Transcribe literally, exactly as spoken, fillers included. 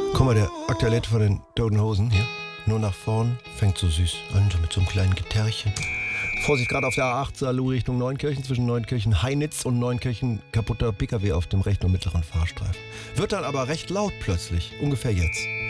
Guck mal, der aktuelle Hit von den Toten Hosen hier. Nur nach vorn, fängt so süß an, so mit so einem kleinen Gitarrchen. Vorsicht, gerade auf der A acht, Saarlouis Richtung Neunkirchen, zwischen Neunkirchen Heinitz und Neunkirchen kaputter P K W auf dem rechten und mittleren Fahrstreifen. Wird dann aber recht laut plötzlich, ungefähr jetzt.